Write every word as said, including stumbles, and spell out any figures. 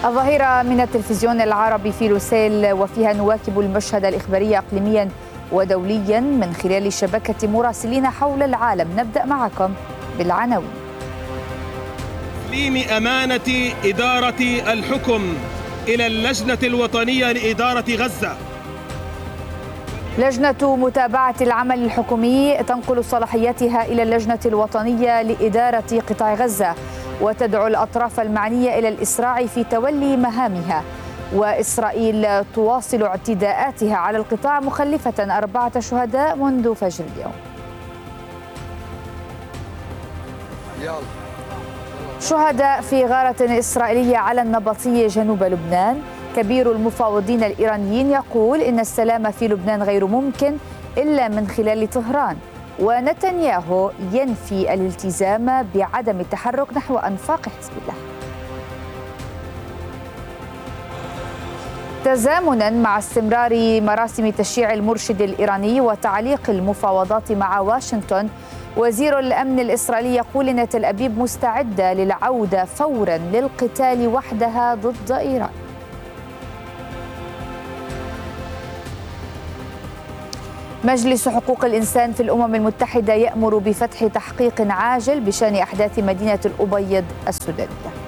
الظهيرة من التلفزيون العربي في لوسيل، وفيها نواكب المشهد الإخباري إقليميا ودوليا من خلال شبكة مراسلين حول العالم. نبدأ معكم بالعناوين. تسليم أمانة إدارة الحكم إلى اللجنة الوطنية لإدارة غزة. لجنة متابعة العمل الحكومي تنقل صلاحياتها إلى اللجنة الوطنية لإدارة قطاع غزة، وتدعو الأطراف المعنية إلى الإسراع في تولي مهامها. وإسرائيل تواصل اعتداءاتها على القطاع مخلفة أربعة شهداء منذ فجر اليوم. شهداء في غارة إسرائيلية على النبطية جنوب لبنان. كبير المفاوضين الإيرانيين يقول إن السلام في لبنان غير ممكن إلا من خلال طهران. ونتنياهو ينفي الالتزام بعدم التحرك نحو أنفاق حزب الله. تزامنا مع استمرار مراسم تشييع المرشد الإيراني وتعليق المفاوضات مع واشنطن، وزير الأمن الإسرائيلي يقول إن تل أبيب مستعدة للعودة فورا للقتال وحدها ضد إيران. مجلس حقوق الإنسان في الأمم المتحدة يأمر بفتح تحقيق عاجل بشأن أحداث مدينة الأبيض السودانية.